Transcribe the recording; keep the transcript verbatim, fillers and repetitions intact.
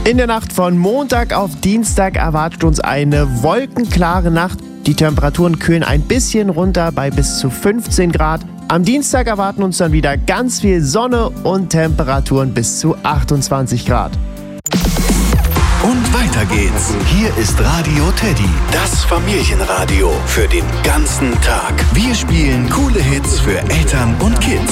In der Nacht von Montag auf Dienstag erwartet uns eine wolkenklare Nacht. Die Temperaturen kühlen ein bisschen runter bei bis zu fünfzehn Grad. Am Dienstag erwarten uns dann wieder ganz viel Sonne und Temperaturen bis zu achtundzwanzig Grad. Und weiter geht's. Hier ist Radio Teddy, das Familienradio für den ganzen Tag. Wir spielen coole Hits für Eltern und Kids.